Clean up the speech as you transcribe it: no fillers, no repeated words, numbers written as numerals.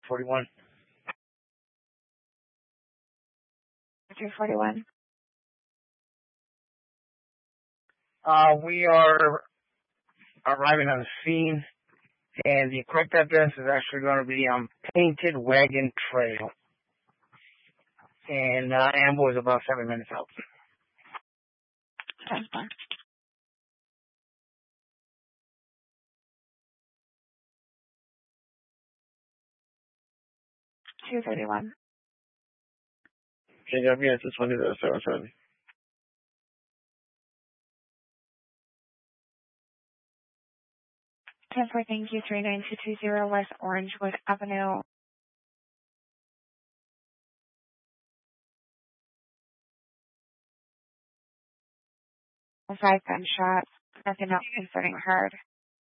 241. 241. We are arriving on the scene, and the correct address is actually going to be on Painted Wagon Trail. And Ambo is about 7 minutes out. That's fine. 231. KWS is 2077. 10-4, thank you. 39220 West Orangewood Avenue. 5 gunshots. Nothing else concerning heard.